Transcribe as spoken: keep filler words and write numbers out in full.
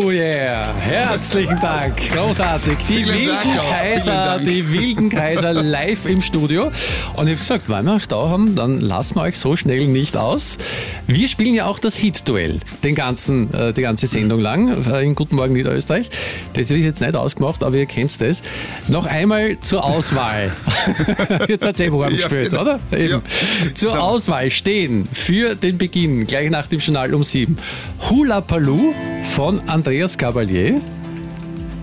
Oh yeah, herzlichen Dank, großartig. Die Vielen wilden Dank auch. Kaiser, Vielen Dank. die wilden Kaiser live im Studio. Und ich habe gesagt, weil wir euch da haben, dann lassen wir euch so schnell nicht aus. Wir spielen ja auch das Hit-Duell, den ganzen, äh, die ganze Sendung lang, äh, in Guten Morgen Niederösterreich. Das ist jetzt nicht ausgemacht, aber ihr kennt das. Noch einmal zur Auswahl. Jetzt hat es eh warm Ja, gespielt, genau. oder? Eben. Ja. Zur So. Auswahl stehen für den Beginn, gleich nach dem Journal um sieben, Hula Paloo von Andreas Gabalier.